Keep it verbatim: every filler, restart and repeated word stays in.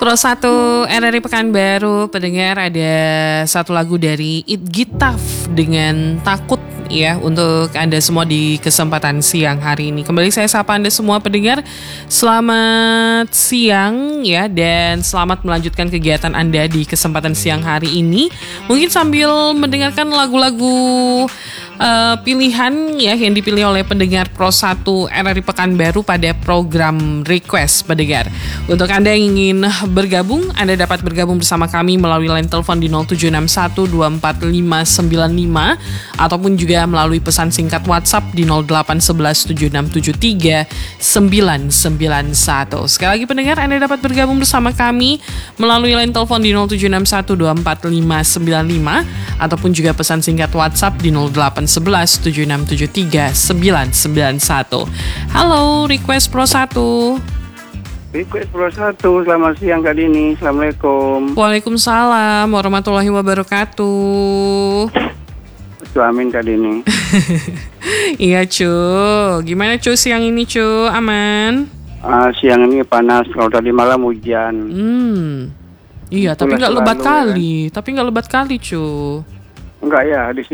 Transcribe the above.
Pro satu R R I Pekanbaru, pendengar, ada satu lagu dari It Gitaf dengan Takut ya untuk Anda semua di kesempatan siang hari ini. Kembali saya sapa Anda semua pendengar, selamat siang ya, dan selamat melanjutkan kegiatan Anda di kesempatan siang hari ini. Mungkin sambil mendengarkan lagu-lagu Uh, pilihan ya yang dipilih oleh pendengar Pro satu R R I Pekanbaru pada program Request pendengar. Untuk Anda yang ingin bergabung, Anda dapat bergabung bersama kami melalui line telepon di nol tujuh enam satu dua empat lima sembilan lima ataupun juga melalui pesan singkat WhatsApp di nol delapan satu satu tujuh enam tujuh tiga sembilan sembilan satu. Sekali lagi pendengar, Anda dapat bergabung bersama kami melalui line telepon di nol tujuh enam satu dua empat lima sembilan lima ataupun juga pesan singkat WhatsApp di nol delapan sebelas tujuh enam tujuh tiga sembilan sembilan satu. Halo, Request Pro satu. Request Pro satu, selamat siang Kak Dini. Assalamualaikum. Waalaikumsalam warahmatullahi wabarakatuh. Cu, amin Kak Dini. Iya cu, gimana cu siang ini cu, aman? Uh, siang ini panas, kalau tadi malam hujan. Hmm, iya. Itulah tapi nggak lebat kali, ya. Tapi nggak lebat kali cu. Enggak ya, di